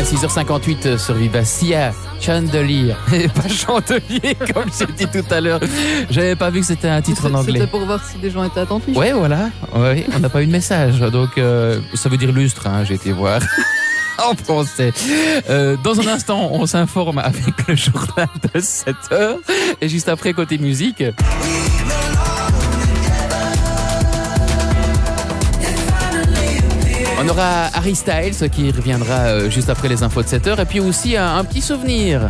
6h58 sur Vivacia, Chandelier, et pas Chandelier comme j'ai dit tout à l'heure. J'avais pas vu que c'était un titre en anglais. C'était pour voir si les gens étaient attentifs. Ouais, voilà. Ouais, on n'a pas eu de message, donc ça veut dire lustre. J'ai été voir. En français. Dans un instant, on s'informe avec le journal de 7h. Et juste après, côté musique. On aura Harry Styles qui reviendra juste après les infos de 7h. Et puis aussi un petit souvenir.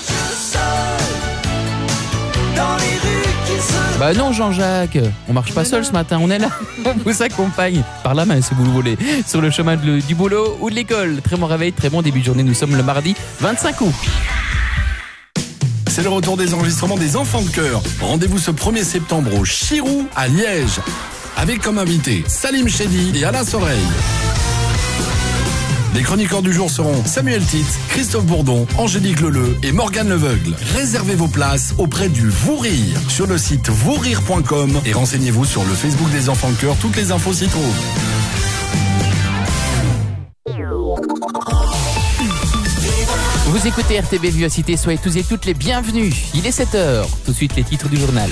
Bah non Jean-Jacques, on marche pas seul ce matin, on est là, on vous accompagne par la main si vous le voulez, sur le chemin du boulot ou de l'école. Très bon réveil, très bon début de journée, nous sommes le mardi 25 août. C'est le retour des enregistrements des Enfants de Cœur. Rendez-vous ce 1er septembre au Chirou à Liège, avec comme invités Salim Chedi et Alain Soreille. Les chroniqueurs du jour seront Samuel Tite, Christophe Bourdon, Angélique Leleu et Morgane Leveugle. Réservez vos places auprès du Vourir sur le site vourire.com et renseignez-vous sur le Facebook des Enfants de Cœur. Toutes les infos s'y trouvent. Vous écoutez RTB Vivacité, soyez tous et toutes les bienvenus. Il est 7h, tout de suite les titres du journal.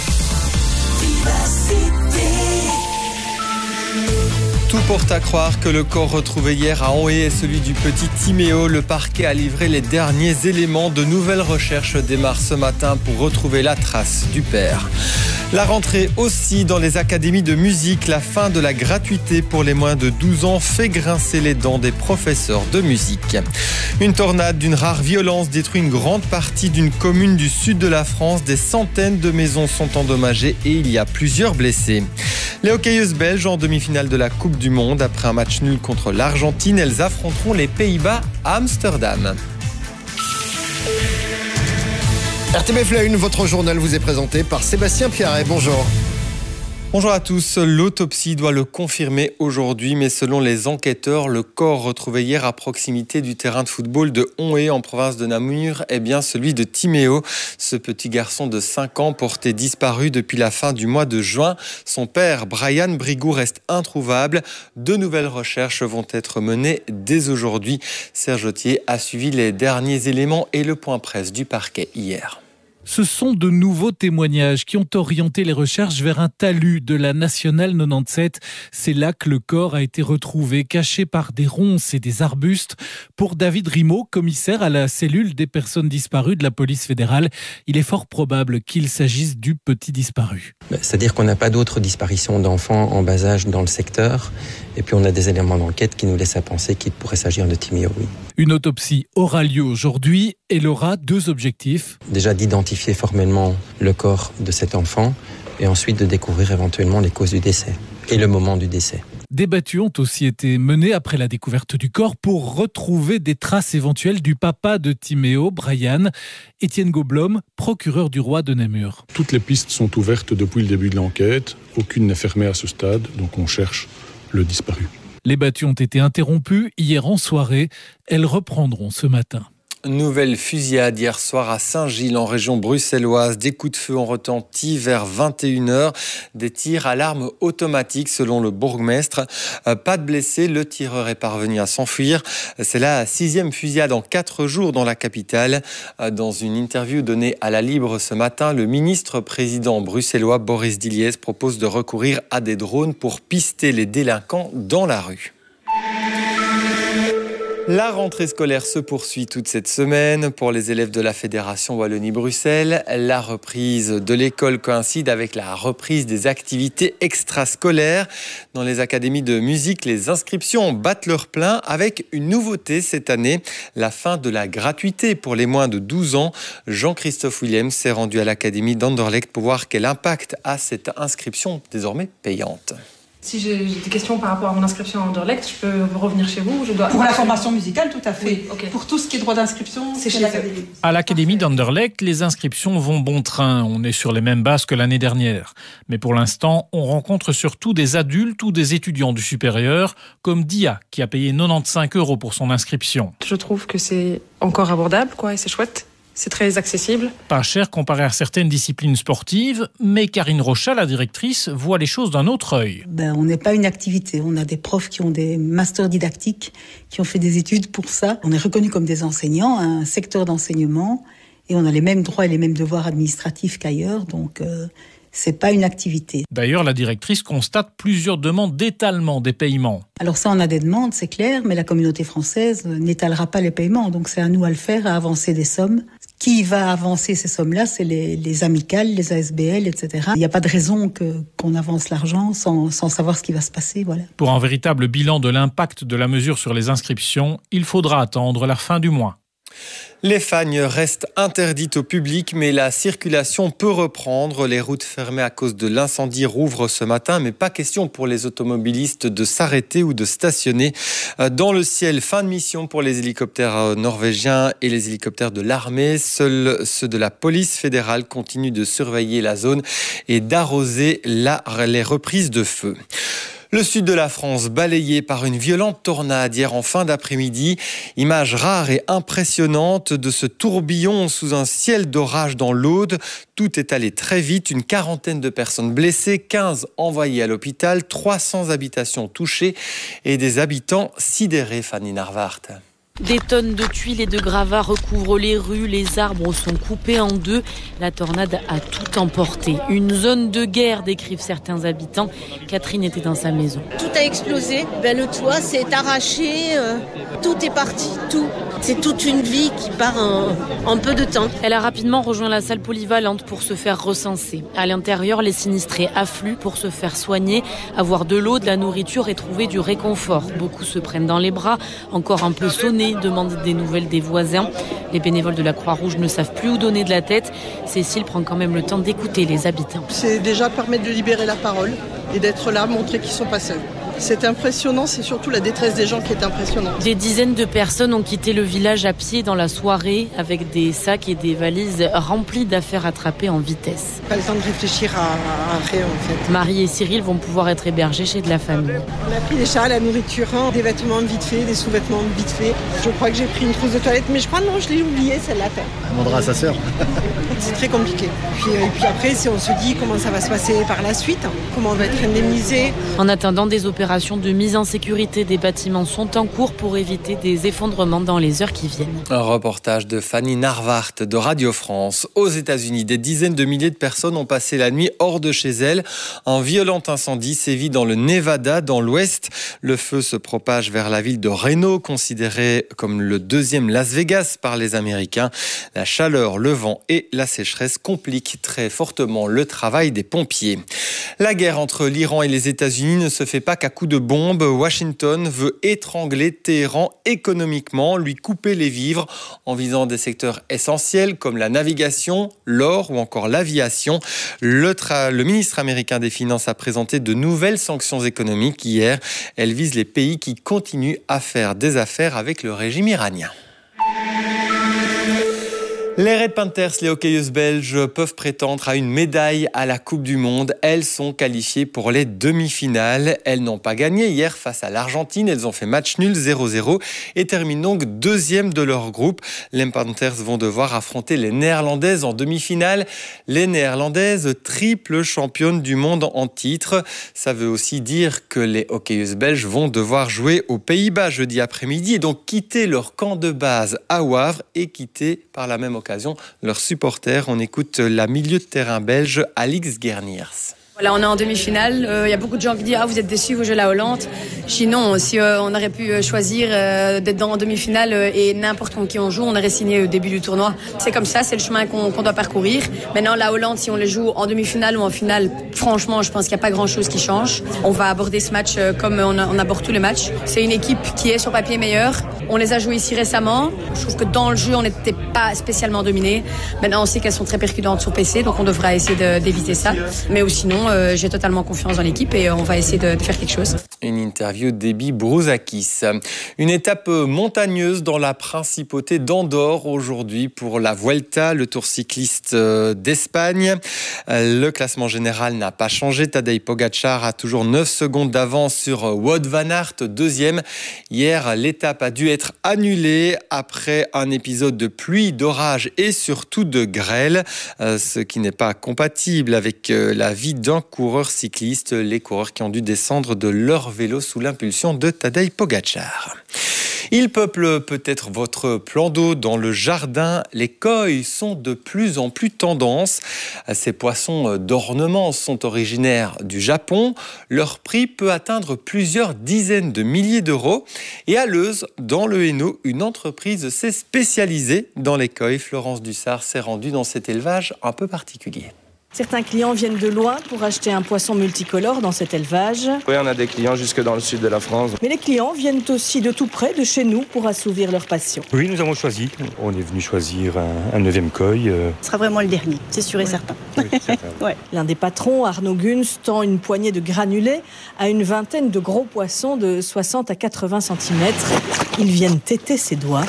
Tout porte à croire que le corps retrouvé hier à Onhé est celui du petit Timéo. Le parquet a livré les derniers éléments. De nouvelles recherches démarrent ce matin pour retrouver la trace du père. La rentrée aussi dans les académies de musique. La fin de la gratuité pour les moins de 12 ans fait grincer les dents des professeurs de musique. Une tornade d'une rare violence détruit une grande partie d'une commune du sud de la France. Des centaines de maisons sont endommagées et il y a plusieurs blessés. Les hockeyeuses belges en demi-finale de la Coupe du Monde. Après un match nul contre l'Argentine, elles affronteront les Pays-Bas à Amsterdam. RTBF La Une, votre journal vous est présenté par Sébastien Pierret. Bonjour. Bonjour à tous. L'autopsie doit le confirmer aujourd'hui, mais selon les enquêteurs, le corps retrouvé hier à proximité du terrain de football de Onhé en province de Namur est bien celui de Timéo. Ce petit garçon de 5 ans porté disparu depuis la fin du mois de juin. Son père, Brian Brigou, reste introuvable. De nouvelles recherches vont être menées dès aujourd'hui. Serge Autier a suivi les derniers éléments et le point presse du parquet hier. Ce sont de nouveaux témoignages qui ont orienté les recherches vers un talus de la Nationale 97. C'est là que le corps a été retrouvé, caché par des ronces et des arbustes. Pour David Rimaud, commissaire à la cellule des personnes disparues de la police fédérale, il est fort probable qu'il s'agisse du petit disparu. C'est-à-dire qu'on n'a pas d'autres disparitions d'enfants en bas âge dans le secteur. Et puis on a des éléments d'enquête qui nous laissent à penser qu'il pourrait s'agir de Timéo, oui. Une autopsie aura lieu aujourd'hui. Elle aura 2 objectifs. Déjà d'identifier formellement le corps de cet enfant et ensuite de découvrir éventuellement les causes du décès et le moment du décès. Des battues ont aussi été menées après la découverte du corps pour retrouver des traces éventuelles du papa de Timéo, Brian. Étienne Goblom, procureur du roi de Namur. Toutes les pistes sont ouvertes depuis le début de l'enquête. Aucune n'est fermée à ce stade, donc on cherche le disparu. Les battues ont été interrompues hier en soirée. Elles reprendront ce matin. Nouvelle fusillade hier soir à Saint-Gilles en région bruxelloise. Des coups de feu ont retenti vers 21h. Des tirs à l'arme automatique selon le bourgmestre. Pas de blessés, le tireur est parvenu à s'enfuir. C'est la 6e fusillade en 4 jours dans la capitale. Dans une interview donnée à la Libre ce matin, le ministre-président bruxellois Boris Diliès propose de recourir à des drones pour pister les délinquants dans la rue. La rentrée scolaire se poursuit toute cette semaine pour les élèves de la Fédération Wallonie-Bruxelles. La reprise de l'école coïncide avec la reprise des activités extrascolaires. Dans les académies de musique, les inscriptions battent leur plein avec une nouveauté cette année, la fin de la gratuité pour les moins de 12 ans. Jean-Christophe Williams s'est rendu à l'académie d'Anderlecht pour voir quel impact a cette inscription désormais payante. Si j'ai des questions par rapport à mon inscription à Anderlecht, je peux revenir chez vous ou je dois... Pour la formation musicale, tout à fait. Oui, okay. Pour tout ce qui est droit d'inscription, c'est chez l'académie. À l'académie d'Anderlecht, les inscriptions vont bon train. On est sur les mêmes bases que l'année dernière. Mais pour l'instant, on rencontre surtout des adultes ou des étudiants du supérieur, comme Dia, qui a payé 95 € pour son inscription. Je trouve que c'est encore abordable, et c'est chouette. C'est très accessible. Pas cher comparé à certaines disciplines sportives, mais Karine Rochat, la directrice, voit les choses d'un autre œil. On n'est pas une activité. On a des profs qui ont des masters didactiques, qui ont fait des études pour ça. On est reconnus comme des enseignants, un secteur d'enseignement, et on a les mêmes droits et les mêmes devoirs administratifs qu'ailleurs, donc c'est pas une activité. D'ailleurs, la directrice constate plusieurs demandes d'étalement des paiements. Alors ça, on a des demandes, c'est clair, mais la communauté française n'étalera pas les paiements, donc c'est à nous à le faire, à avancer des sommes. Qui va avancer ces sommes-là, c'est les amicales, les ASBL, etc. Il n'y a pas de raison qu'on avance l'argent sans savoir ce qui va se passer, voilà. Pour un véritable bilan de l'impact de la mesure sur les inscriptions, il faudra attendre la fin du mois. Les fagnes restent interdites au public, mais la circulation peut reprendre. Les routes fermées à cause de l'incendie rouvrent ce matin, mais pas question pour les automobilistes de s'arrêter ou de stationner. Dans le ciel, fin de mission pour les hélicoptères norvégiens et les hélicoptères de l'armée. Seuls ceux de la police fédérale continuent de surveiller la zone et d'arroser les reprises de feu. Le sud de la France balayé par une violente tornade hier en fin d'après-midi. Image rare et impressionnante de ce tourbillon sous un ciel d'orage dans l'Aude. Tout est allé très vite, une quarantaine de personnes blessées, 15 envoyées à l'hôpital, 300 habitations touchées et des habitants sidérés, Fanny Narvart. Des tonnes de tuiles et de gravats recouvrent les rues, les arbres sont coupés en deux. La tornade a tout emporté. Une zone de guerre, décrivent certains habitants. Catherine était dans sa maison. Tout a explosé, le toit s'est arraché, tout est parti, tout. C'est toute une vie qui part en peu de temps. Elle a rapidement rejoint la salle polyvalente pour se faire recenser. À l'intérieur, les sinistrés affluent pour se faire soigner, avoir de l'eau, de la nourriture et trouver du réconfort. Beaucoup se prennent dans les bras, encore un peu sonnés, demandent des nouvelles des voisins. Les bénévoles de la Croix-Rouge ne savent plus où donner de la tête. Cécile prend quand même le temps d'écouter les habitants. C'est déjà permettre de libérer la parole et d'être là, montrer qu'ils ne sont pas seuls. C'est impressionnant, c'est surtout la détresse des gens qui est impressionnante. Des dizaines de personnes ont quitté le village à pied dans la soirée avec des sacs et des valises remplies d'affaires attrapées en vitesse. Pas le temps de réfléchir à rien en fait. Marie et Cyril vont pouvoir être hébergés chez de la famille. On a pris des chats, la nourriture, des vêtements vite fait, des sous-vêtements vite fait. Je crois que j'ai pris une trousse de toilette, mais je crois non, je l'ai oubliée celle-là. On demandera à sa sœur. C'est très compliqué. Puis après, on se dit comment ça va se passer par la suite, comment on va être indemnisé. En attendant, des opérations de mise en sécurité des bâtiments sont en cours pour éviter des effondrements dans les heures qui viennent. Un reportage de Fanny Narvart de Radio France. Aux États-Unis, des dizaines de milliers de personnes ont passé la nuit hors de chez elles. Un violent incendie sévit dans le Nevada, dans l'ouest. Le feu se propage vers la ville de Reno, considérée comme le deuxième Las Vegas par les Américains. La chaleur, le vent et la sécheresse compliquent très fortement le travail des pompiers. La guerre entre l'Iran et les États-Unis ne se fait pas qu'à coups de bombes. Washington veut étrangler Téhéran économiquement, lui couper les vivres en visant des secteurs essentiels comme la navigation, l'or ou encore l'aviation. Le ministre américain des Finances a présenté de nouvelles sanctions économiques hier. Elles visent les pays qui continuent à faire des affaires avec le régime iranien. Les Red Panthers, les hockeyeuses belges, peuvent prétendre à une médaille à la Coupe du Monde. Elles sont qualifiées pour les demi-finales. Elles n'ont pas gagné hier face à l'Argentine. Elles ont fait match nul 0-0 et terminent donc deuxième de leur groupe. Les Panthers vont devoir affronter les Néerlandaises en demi-finale. Les Néerlandaises, triple championnes du monde en titre. Ça veut aussi dire que les hockeyeuses belges vont devoir jouer aux Pays-Bas jeudi après-midi et donc quitter leur camp de base à Wavre et quitter par la même occasion leurs supporters. On écoute la milieu de terrain belge Alix Guerniers. Voilà, on est en demi-finale. Il y a beaucoup de gens qui disent « Ah, vous êtes déçus, vous jouez la Hollande ». Je dis non, si on aurait pu choisir d'être en demi-finale et n'importe contre qui on joue, on aurait signé au début du tournoi. C'est comme ça, c'est le chemin qu'on doit parcourir. Maintenant, la Hollande, si on les joue en demi-finale ou en finale, franchement, je pense qu'il n'y a pas grand-chose qui change. On va aborder ce match comme on aborde tous les matchs. C'est une équipe qui est sur papier meilleure. On les a joués ici récemment. Je trouve que dans le jeu, on n'était pas spécialement dominés. Maintenant, on sait qu'elles sont très percutantes sur PC, donc on devra essayer d'éviter ça. Mais sinon, j'ai totalement confiance dans l'équipe et on va essayer de faire quelque chose. Une interview d'Ebi Brouzakis. Une étape montagneuse dans la principauté d'Andorre aujourd'hui pour la Vuelta, le tour cycliste d'Espagne. Le classement général n'a pas changé. Tadej Pogačar a toujours 9 secondes d'avance sur Wout van Aert, deuxième. Hier, l'étape a dû être annulée après un épisode de pluie, d'orage et surtout de grêle, ce qui n'est pas compatible avec la vie d'un coureur cycliste. Les coureurs qui ont dû descendre de leur vélo sous l'impulsion de Tadej Pogačar. Il peuple peut-être votre plan d'eau dans le jardin. Les koi sont de plus en plus tendance. Ces poissons d'ornement sont originaires du Japon. Leur prix peut atteindre plusieurs dizaines de milliers d'euros. Et à Leuze, dans le Hainaut, une entreprise s'est spécialisée dans les koi. Florence Dussard s'est rendue dans cet élevage un peu particulier. Certains clients viennent de loin pour acheter un poisson multicolore dans cet élevage. Oui, on a des clients jusque dans le sud de la France. Mais les clients viennent aussi de tout près, de chez nous, pour assouvir leur passion. Oui, nous avons choisi. On est venu choisir un 9e koi. Ce sera vraiment le dernier, c'est sûr et certain. Oui, ouais. L'un des patrons, Arnaud Gunz, tend une poignée de granulés à une vingtaine de gros poissons de 60 à 80 cm. Ils viennent téter ses doigts.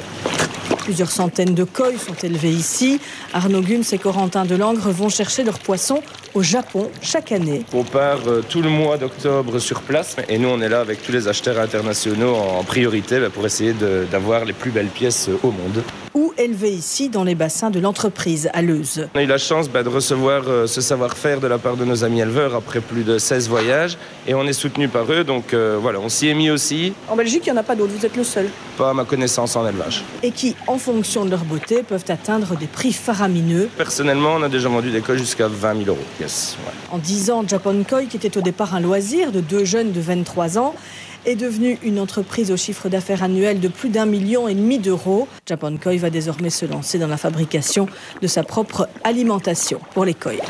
Plusieurs centaines de koi sont élevés ici. Arnaud Gunz et Corentin Delangre vont chercher leurs poissons au Japon chaque année. On part tout le mois d'octobre sur place et nous on est là avec tous les acheteurs internationaux en priorité pour essayer d'avoir les plus belles pièces au monde. Ou élevés ici dans les bassins de l'entreprise à Leuze. On a eu la chance de recevoir ce savoir-faire de la part de nos amis éleveurs après plus de 16 voyages et on est soutenu par eux, donc voilà, on s'y est mis aussi. En Belgique, il n'y en a pas d'autres, vous êtes le seul. Pas à ma connaissance en élevage. Et qui, en fonction de leur beauté, peuvent atteindre des prix faramineux. Personnellement, on a déjà vendu des koi jusqu'à 20 000 euros. Yes, ouais. En 10 ans, Japan Koi, qui était au départ un loisir de 2 jeunes de 23 ans, est devenue une entreprise au chiffre d'affaires annuel de plus d'1,5 million d'euros. Japan Koi va désormais se lancer dans la fabrication de sa propre alimentation pour les koi.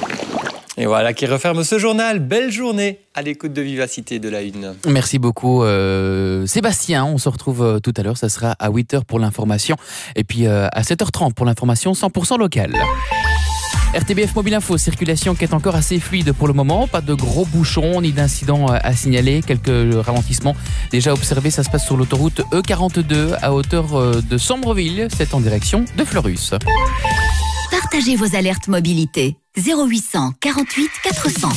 Et voilà qui referme ce journal. Belle journée à l'écoute de Vivacité de la Une. Merci beaucoup Sébastien. On se retrouve tout à l'heure. Ça sera à 8h pour l'information. Et puis à 7h30 pour l'information 100% locale. RTBF Mobile Info, circulation qui est encore assez fluide pour le moment. Pas de gros bouchons ni d'incidents à signaler. Quelques ralentissements déjà observés. Ça se passe sur l'autoroute E42 à hauteur de Sombreville. C'est en direction de Fleurus. Partagez vos alertes mobilité. 0800 48 400.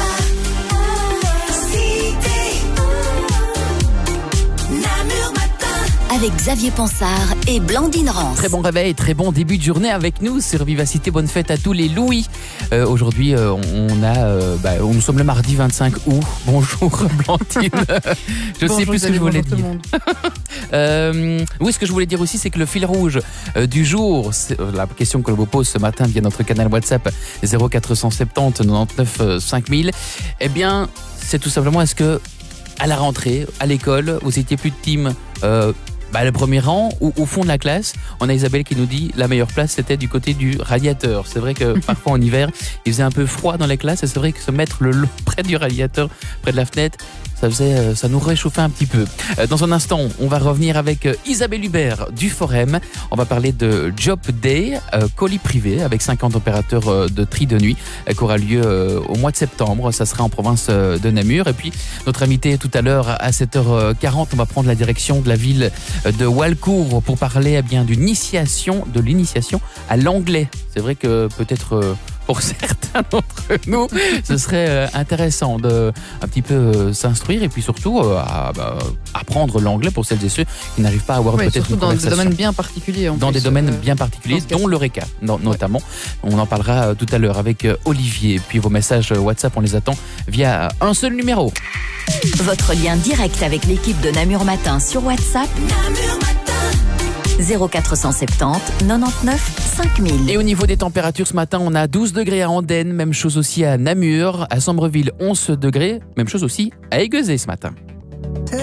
Avec Xavier Ponsard et Blandine Rance. Très bon réveil, très bon début de journée avec nous sur Vivacité. Bonne fête à tous les Louis. Aujourd'hui, nous sommes le mardi 25 août. Bonjour Blandine. Je sais plus ce que je voulais dire. Oui, ce que je voulais dire aussi, c'est que le fil rouge du jour, c'est la question que l'on vous pose ce matin via notre canal WhatsApp 0470 99 5000. Eh bien, c'est tout simplement, est-ce que à la rentrée, à l'école, vous étiez plus de team le premier rang ou au fond de la classe? On a Isabelle qui nous dit la meilleure place c'était du côté du radiateur. C'est vrai que parfois en hiver il faisait un peu froid dans les classes et c'est vrai que se mettre le long près du radiateur, près de la fenêtre, ça nous réchauffait un petit peu. Dans un instant, on va revenir avec Isabelle Hubert du Forum. On va parler de Job Day, colis privé avec 50 opérateurs de tri de nuit qui aura lieu au mois de septembre. Ça sera en province de Namur. Et puis, notre invité tout à l'heure à 7h40, on va prendre la direction de la ville de Walcourt pour parler de l'initiation à l'anglais. C'est vrai que peut-être pour certains d'entre nous, ce serait intéressant de un petit peu s'instruire et puis surtout apprendre l'anglais pour celles et ceux qui n'arrivent pas à avoir peut-être une conversation. Dans des domaines bien particuliers. Dans des domaines bien particuliers, dont l'Eureka notamment. On en parlera tout à l'heure avec Olivier. Puis vos messages WhatsApp, on les attend via un seul numéro. Votre lien direct avec l'équipe de Namur Matin sur WhatsApp. Namur Matin. 0470 99 5000. Et au niveau des températures ce matin, on a 12 degrés à Andenne, même chose aussi à Namur, à Sombreville 11 degrés, même chose aussi à Aiguezé ce matin.